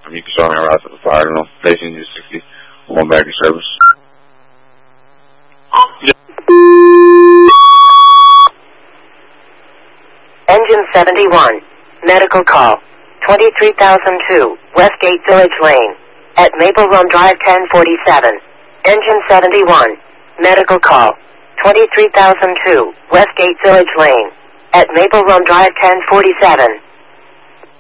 You can show me a route to the fire. I don't know. Station 60. I'm going back in service. Engine 71. Medical call. 23,002. Westgate Village Lane. At Maple Run Drive 1047. Engine 71. Medical call. 23,002. Westgate Village Lane. At Maple Run Drive 1047.